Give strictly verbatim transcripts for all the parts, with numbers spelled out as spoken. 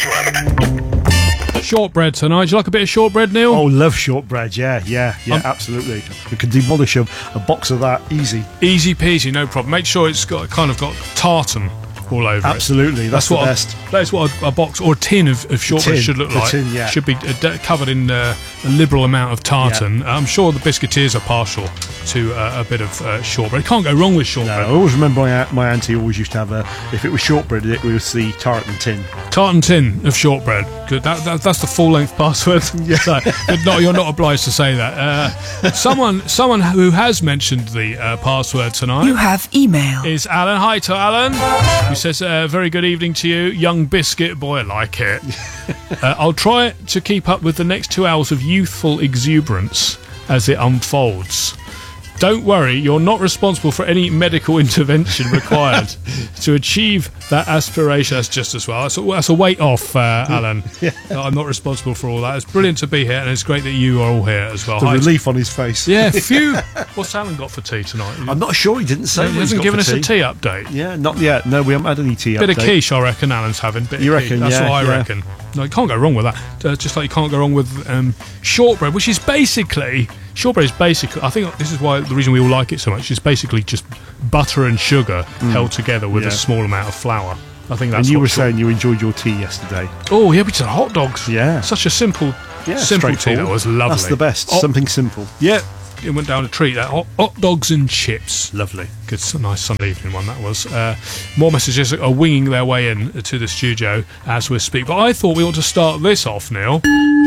Shortbread tonight. Do you like a bit of shortbread, Neil? Oh, love shortbread. Yeah, yeah, yeah, Um, absolutely. You can demolish a, a box of that easy. Easy peasy, no problem. Make sure it's got kind of got tartan all over Absolutely, it. that's, what the a, best. That's what a, a box or a tin of, of shortbread tin, should look the like. tin, yeah. Should be uh, d- covered in uh, a liberal amount of tartan. I'm sure the biscuiteers are partial to uh, a bit of uh, shortbread. Can't go wrong with No, shortbread. I always remember my, a- my auntie always used to have a, if it was shortbread, it was the tartan tin. Tartan tin of shortbread. Good. That, that, that's the full length password. Yeah. So, but not, you're not obliged to say that. Uh, someone, someone who has mentioned the uh, password tonight. You have email. Is Alan. Hi to Alan. Who says, uh, very good evening to you, young biscuit. Boy, I like it. uh, I'll try to keep up with the next two hours of youthful exuberance as it unfolds. Don't worry, you're not responsible for any medical intervention required to achieve that aspiration. That's just as well. That's a, that's a weight off, uh, Alan. Yeah. I'm not responsible for all that. It's brilliant to be here, and it's great that you are all here as well. The Hi. relief on his face. Yeah, phew. What's Alan got for tea tonight? I'm not sure, he didn't say. He what he's hasn't got given for us a tea update. Yeah, not yet. No, we haven't had any tea Bit update. of quiche, I reckon Alan's having. Bit You of quiche. reckon, That's yeah, what I yeah. reckon. No, you can't go wrong with that. Uh, just like you can't go wrong with um, shortbread, which is basically shortbread is basically. I think this is why the reason we all like it so much is basically just butter and sugar held together with yeah. a small amount of flour. I think that's. And you what were short- saying you enjoyed your tea yesterday. Oh yeah, we did hot dogs. Yeah. Such a simple, Yeah, simple tea. That straightforward. was lovely. That's the best. Oh, Something simple. yeah, it went down a treat. That hot, hot dogs and chips. Lovely. Good, so nice Sunday evening one that was. Uh, more messages are winging their way in to the studio as we speak. But I thought we ought to start this off, Neil.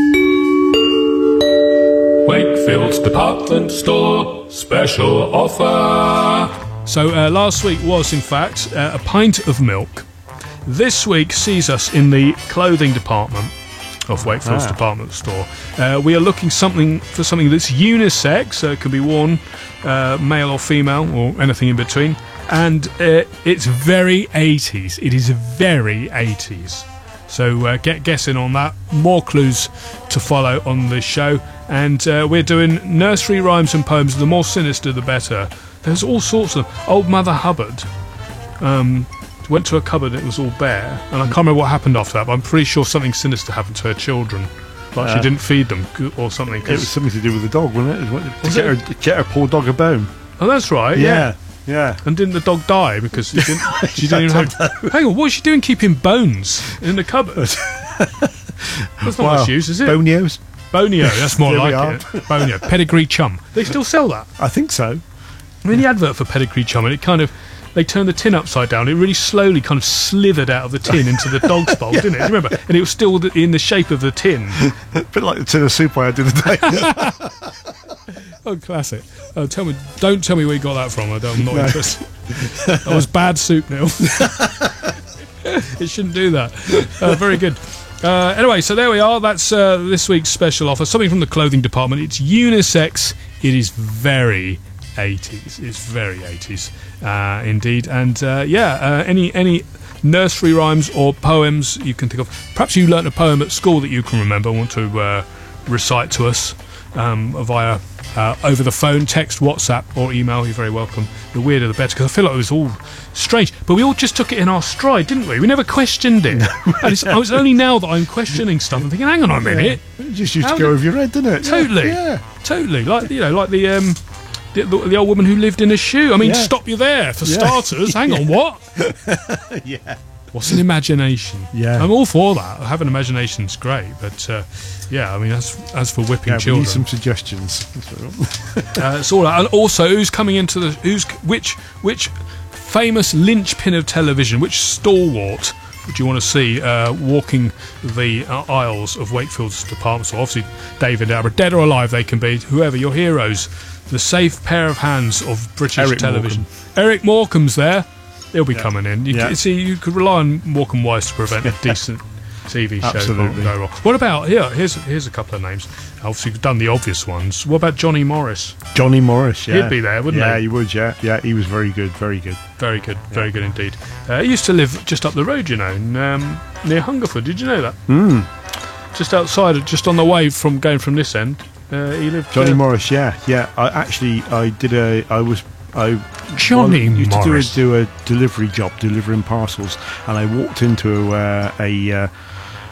Wakefield's Department Store Special Offer. So uh, last week was, in fact, uh, a pint of milk. This week sees us in the clothing department of Wakefield's Ah. department store. Uh, we are looking something for something that's unisex, so it can be worn uh, male or female or anything in between. And uh, it's very eighties. It is very eighties. So uh, get guessing on that. More clues to follow on the show. And uh, we're doing nursery rhymes and poems. The more sinister, the better. There's all sorts of them. Old Mother Hubbard um, went to a cupboard, it was all bare. And I can't remember what happened after that, but I'm pretty sure something sinister happened to her children. Like Uh, she didn't feed them or something. It 'cause- was something to do with the dog, wasn't it? To Was get, it? Her, get her poor dog a bone. oh, that's right. Yeah, yeah. And didn't the dog die because she didn't, she didn't even have... Hang on, what was she doing keeping bones in the cupboard? That's not Wow. much use, is it? Bonios? Bonio, that's more There we like are. it. Bonio, pedigree chum. They still sell that. I think so. I mean, the advert for pedigree chum, and it kind of... They turned the tin upside down. It really slowly kind of slithered out of the tin into the dog's bowl, didn't it? Do you remember? And it was still the, in the shape of the tin. A bit like the tin of soup I had the other day. Oh, classic. Uh, tell me, don't tell me where you got that from. I don't, I'm not No. interested. That was bad soup, Neil. It shouldn't do that. Uh, very good. Uh, anyway, so there we are. That's uh, this week's special offer. Something from the clothing department. It's unisex. It is very eighties. It's very eighties uh, indeed. And uh, yeah, uh, any any nursery rhymes or poems you can think of. Perhaps you learnt a poem at school that you can remember, want to uh, recite to us um, via uh, over the phone, text, WhatsApp or email. You're very welcome. The weirder the better, because I feel like it was all strange. But we all just took it in our stride, didn't we? We never questioned it. And it's, it's only now that I'm questioning stuff and thinking, hang on a minute. It just used How to go did- over your head, didn't it? Totally. Yeah. Totally. Like, you know, like the... Um, The, the, the old woman who lived in a shoe. I mean, Yeah. stop you there for Yeah. starters. Hang on, what? Yeah. What's an imagination? Yeah. I'm all for that. Having imagination's great, but uh, yeah, I mean, as as for whipping Yeah, we children, need some suggestions. uh, it's all right. And also, who's coming into the who's which which famous linchpin of television? Which stalwart would you want to see uh, walking the uh, aisles of Wakefield's department store? Obviously, David Attenborough, dead or alive, they can be whoever. Your heroes, the safe pair of hands of British Eric television. Eric Morecambe's there. He'll be Yeah. coming in. You Yeah. c- see, you could rely on Morecambe Wise to prevent a decent T V show Absolutely. from going wrong. What about here? Here's here's a couple of names. Obviously, we've done the obvious ones. What about Johnny Morris? Johnny Morris, yeah. He'd be there, wouldn't yeah, he? he would, yeah. Yeah, he was very good, very good. Very good, very good indeed. Uh, he used to live just up the road, you know, in, um, near Hungerford. Did you know that? Mm. Just outside, just on the way from going from this end. Uh, he lived. Johnny uh, Morris, yeah, yeah. I actually, I did a, I was, I Johnny well, used Morris. to do a, do a delivery job, delivering parcels, and I walked into a, uh, a uh,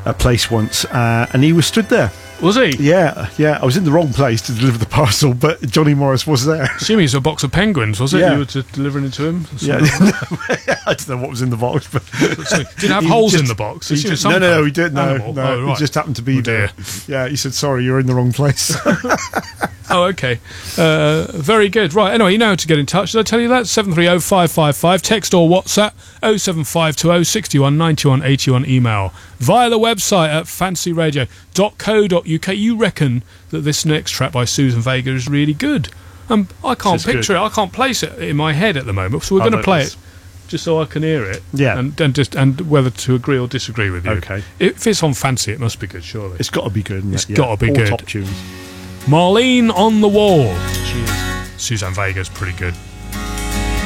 a place once, uh, and he was stood there. Was he? Yeah, yeah. I was in the wrong place to deliver the parcel, but Johnny Morris was there. Assuming it's a box of penguins, was it? Yeah. You were just delivering it to him? Yeah, I don't know what was in the box, but Did it have he holes just- in the box? he Assume just- it's some no, no, kind no, of he didn't. No, animal. no, Oh, right. he just happened to be Oh, there. dear. Yeah, he said, "Sorry, you're in the wrong place." Oh, okay. Uh, very good. Right, anyway, you know how to get in touch. Did I tell you that? seven three oh five five five. Text or WhatsApp oh seven five two oh six one nine one eight one. Email via the website at fancy radio dot co dot uk. You reckon that this next track by Susan Vega is really good? Um, I can't It's picture good. it. I can't place it in my head at the moment. So we're Oh, going to no, play it's- it just so I can hear it. Yeah. And, and, just, and whether to agree or disagree with you. Okay. If it's on Fancy, it must be good, surely. It's got to be good. Isn't It's it? Yeah. gotta be All good. top tunes. Marlene on the Wall. Cheers. Suzanne Vega's pretty good.